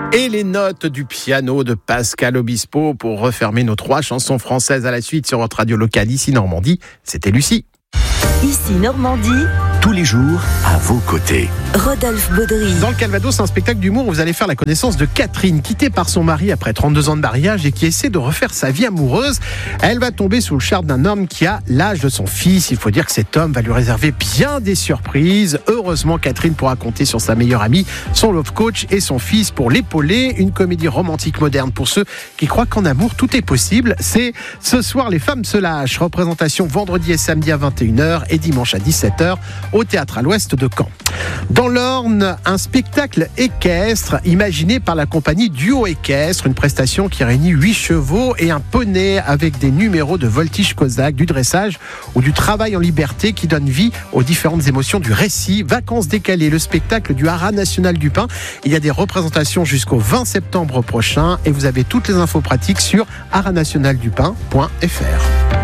Et les notes du piano de Pascal Obispo pour refermer nos 3 chansons françaises à la suite sur votre radio locale ici Normandie. C'était Lucie. Ici Normandie. Tous les jours, à vos côtés. Rodolphe Baudry. Dans le Calvados, un spectacle d'humour où vous allez faire la connaissance de Catherine, quittée par son mari après 32 ans de mariage et qui essaie de refaire sa vie amoureuse. Elle va tomber sous le charme d'un homme qui a l'âge de son fils. Il faut dire que cet homme va lui réserver bien des surprises. Heureusement, Catherine pourra compter sur sa meilleure amie, son love coach et son fils pour l'épauler. Une comédie romantique moderne pour ceux qui croient qu'en amour, tout est possible. C'est Ce soir, les femmes se lâchent. Représentation vendredi et samedi à 21h et dimanche à 17h. Au Théâtre à l'Ouest de Caen. Dans l'Orne, un spectacle équestre imaginé par la compagnie Duo Équestre, une prestation qui réunit 8 chevaux et un poney avec des numéros de voltige cosaque, du dressage ou du travail en liberté qui donne vie aux différentes émotions du récit. Vacances décalées, le spectacle du Haras National du Pin. Il y a des représentations jusqu'au 20 septembre prochain et vous avez toutes les infos pratiques sur harasnationaldupin.fr.